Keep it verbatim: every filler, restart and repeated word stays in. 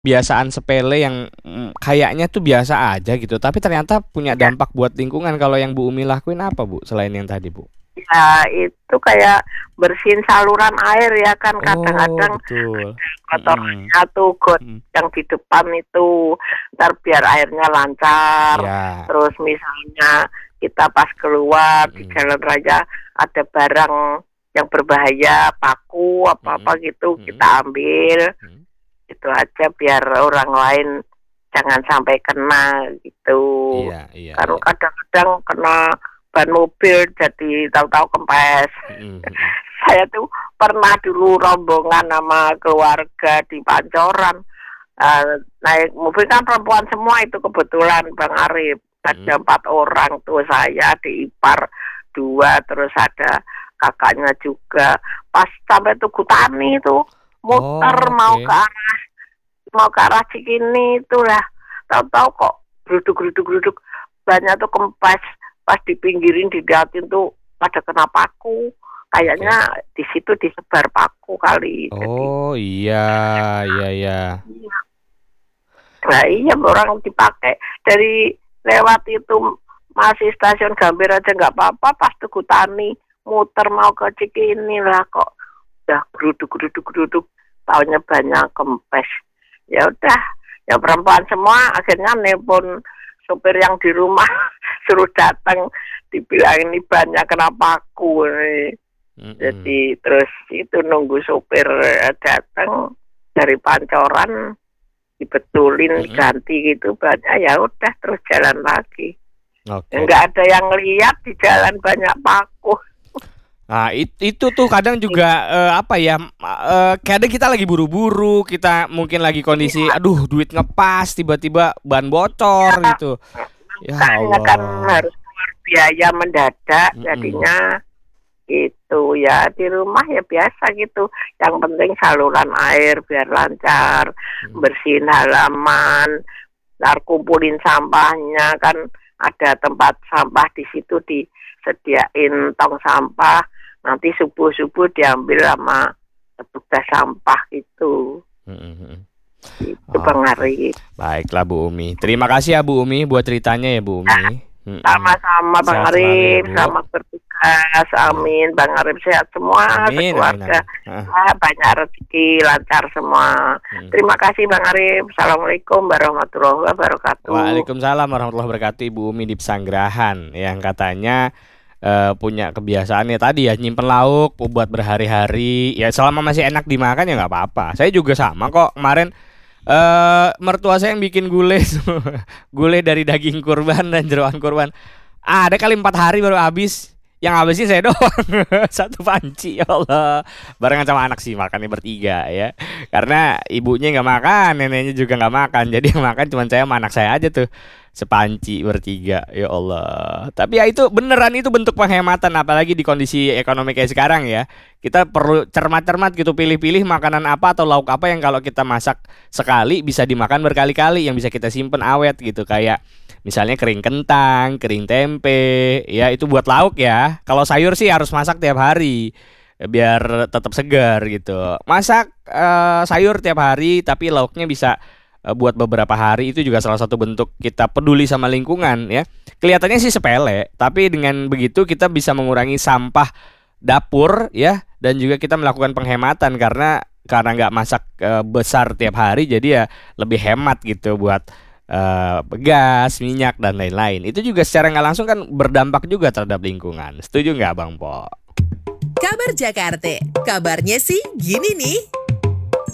kebiasaan sepele yang, mmm, kayaknya tuh biasa aja gitu, tapi ternyata punya Iya. dampak buat lingkungan. Kalau yang Bu Umi lakuin apa Bu, selain yang tadi Bu? Ya itu kayak bersihin saluran air ya kan Oh kadang-kadang betul, ada mhm, kotornya tuh got mhm. yang di depan itu, entar biar airnya lancar. Iya. Terus misalnya kita pas keluar di Mhm. jalan raya ada barang yang berbahaya, paku apa-apa Mhm, gitu mhm. kita ambil, Mhm. itu aja biar orang lain jangan sampai kena gitu. Iya iya Kan iya. kadang-kadang kena ban mobil jadi tahu-tahu kempes. Mhm mhm. Saya tuh pernah dulu rombongan sama keluarga di Pancoran, eee, naik mobil kan perempuan semua itu kebetulan Bang Arif, ada Mhm. empat orang tuh saya, adik ipar dua, terus ada kakaknya juga. Pas sampai Tugu Tani itu, muter Oh mau ke oke. arah mau ke arah Cikini itu lah, tahu-tahu kok gluduk-gluduk-gluduk bannya tuh kempes, pas dipinggirin diliatin tuh pada kena paku, Oke. kayaknya di situ disebar paku kali jadi Oh iya, iya iya. iya. Lah iya orang dipakai dari lewat itu masih stasiun Gambir aja nggak apa-apa, pas Tugu Tani muter mau ke Cikini lah kok udah gluduk-gluduk-gluduk, taunya bannya kempes. Ya udah, yang perempuan semua akhirnya nelpon supir yang di rumah suruh datang, dibilang ini bannya kena paku ini. Mhm. Jadi terus itu nunggu supir, eee, datang dari Pancoran, dibetulin, Mhm. diganti gitu bannya, ya udah terus jalan lagi. Oke. Enggak ada yang lihat di jalan banyak paku. Nah it itu tuh kadang juga, eee, apa ya, ma eee, kadang kita lagi buru-buru, kita mungkin lagi kondisi, Iya. aduh duit ngepas, tiba-tiba ban Iya, bocor gitu. Ya makanya kan Allah. harus keluar biaya mendadak Mhm. jadinya gitu. Ya di rumah ya biasa gitu, yang penting saluran air biar lancar, Mhm. bersihin halaman, entar kumpulin sampahnya, kan ada tempat sampah di situ disediain tong sampah, nanti subuh-subuh diambil sama petugas sampah gitu. Mhm mhm. Gitu Bang Oke, Arif. baiklah Bu Umi. Terima kasih ya Bu Umi buat ceritanya ya Bu Ya, Umi, mhm. sama-sama Bang Sehat selalu ya Arif, Bu. selamat bertugas, Iya. amin. Bang Arif sehat semua, Amin amin sekeluarga, amin, heeh. ya banyak rezeki, lancar semua. Mhm. Terima kasih Bang Arif, assalamualaikum warahmatullahi wabarakatuh. Waalaikumsalam warahmatullahi wabarakatuh, Ibu Umi di Pesanggerahan yang katanya, eee, punya kebiasaan ya tadi ya nyimpen lauk buat berhari-hari, ya selama masih enak dimakan ya nggak apa-apa. Saya juga sama kok kemarin, eee, mertua saya yang bikin gulai gulai dari daging kurban dan jeroan kurban, ada kali empat hari baru habis, yang habisin saya doang satu panci ya Allah, barengan sama anak sih makannya bertiga ya, karena ibunya nggak makan, neneknya juga nggak makan, jadi yang makan cuman saya sama anak saya aja tuh, sepanci bertiga, ya Allah. Tapi ya itu beneran itu bentuk penghematan apalagi di kondisi ekonomi kayak sekarang ya, kita perlu cermat-cermat gitu pilih-pilih makanan apa atau lauk apa yang kalau kita masak sekali bisa dimakan berkali-kali, yang bisa kita simpen awet gitu, kayak misalnya kering kentang, kering tempe, ya itu buat lauk ya. Kalau sayur sih harus masak tiap hari, biar tetap segar gitu. Masak, eee, sayur tiap hari tapi lauknya bisa, eee, buat beberapa hari itu juga salah satu bentuk kita peduli sama lingkungan ya. Kelihatannya sih sepele, tapi dengan begitu kita bisa mengurangi sampah dapur ya, dan juga kita melakukan penghematan karena karena nggak masak, eee, besar tiap hari jadi ya lebih hemat gitu buat, eee, gas, minyak, dan lain-lain. Itu juga secara nggak langsung kan berdampak juga terhadap lingkungan. Setuju nggak Bang Po? Kabar Jakarte, kabarnya sih gini nih.